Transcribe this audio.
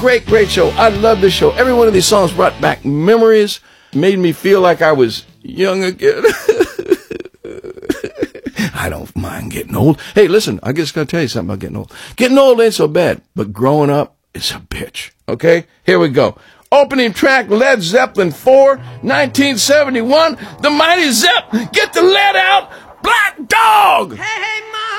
Great, great show. I love this show. Every one of these songs brought back memories, made me feel like I was young again. I don't mind getting old. Hey, listen, I just got to tell you something about getting old. Getting old ain't so bad, but growing up is a bitch. Okay? Here we go. Opening track, Led Zeppelin 4, 1971. The Mighty Zepp. Get the lead out. Black Dog. Hey, hey, Ma.